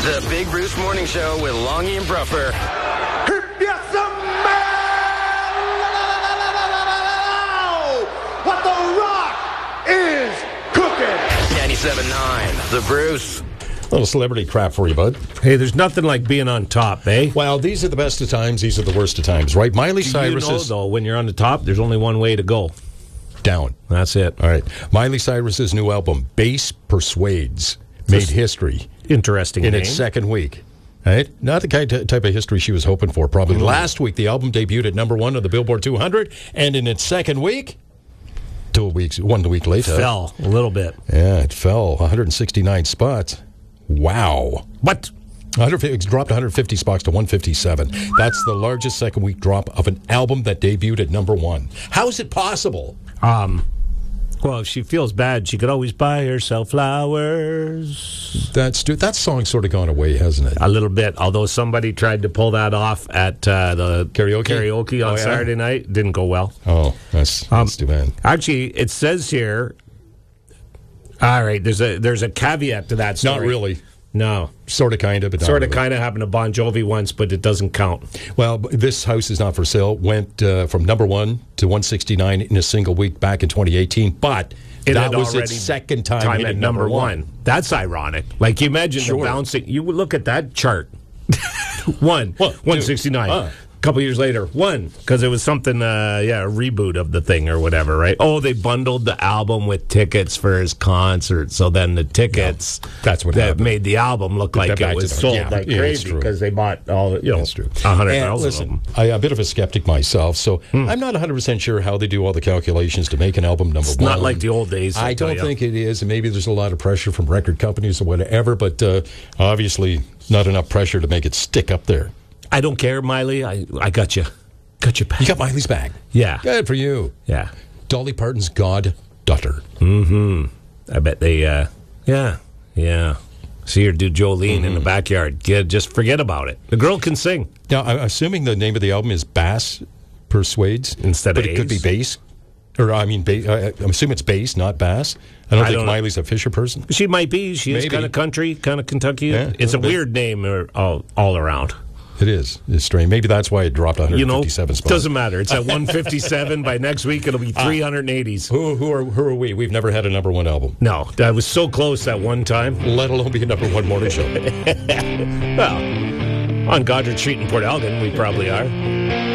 The Big Bruce Morning Show with Longy and Bruffer. Yes, what the Rock is cooking. 97.9, The Bruce. A little celebrity crap for you, bud. Hey, there's nothing like being on top, eh? Well, these are the best of times. These are the worst of times, right? Miley Cyrus you know, is though, when you're on the top, there's only one way to go. down. That's it. All right. Miley Cyrus's new album, Bass Persuades, made history Interesting in name. its second week. Right? Not the type of history she was hoping for, probably. Last week, the album debuted at number 1 on the Billboard 200, and in its second week, 2 weeks, 1 week later, Fell a little bit. Yeah, it fell 169 spots. Wow. What? It dropped 150 spots to 157. That's the largest second week drop of an album that debuted at number 1. How is it possible? Well, if she feels bad, she could always buy herself flowers. That song's sort of gone away, hasn't it? A little bit, although somebody tried to pull that off at the karaoke on Saturday night. Didn't go well. Oh, that's too bad. Actually, it says here, all right, there's a caveat to that story. Not really. No. Sort of, kind of, but not Sort of, really. kind of happened to Bon Jovi once, but it doesn't count. Well, This House Is Not For Sale went from number 1 to 169 in a single week back in 2018, but that was its second time at number 1. That's ironic. Like, you imagine the bouncing. You would look at that chart. 169. A couple years later, 1, because it was something, a reboot of the thing or whatever, right? Oh, they bundled the album with tickets for his concert, so then the tickets that's what that happened. made the album look like it was sold like crazy because they bought all the, That's true. 100,000 of them. I'm a bit of a skeptic myself, so I'm not 100% sure how they do all the calculations to make an album number 1. It's not like the old days. I don't think it is, and maybe there's a lot of pressure from record companies or whatever, but obviously not enough pressure to make it stick up there. I don't care, Miley. I got you. Got your back. You got Miley's back. Yeah. Good for you. Yeah. Dolly Parton's goddaughter. I bet they, yeah. See her do Jolene in the backyard. Yeah, just forget about it. The girl can sing. Now, I'm assuming the name of the album is Bass Persuades. Instead of But it could be A's? bass. Or, I mean, I'm assuming it's bass, not bass. I don't think Miley's a Fisher person. She might be. She is Maybe. kind of country, kind of Kentucky. Yeah, it's a little bit. weird name all around. It is. It's strange. Maybe that's why it dropped 157 spots. Doesn't matter. It's at 157. By next week, it'll be 380s. Who are we? We've never had a number 1 album. No, that was so close at one time. Let alone be a number 1 morning show. Well, on Goddard Street in Port Elgin, we probably are.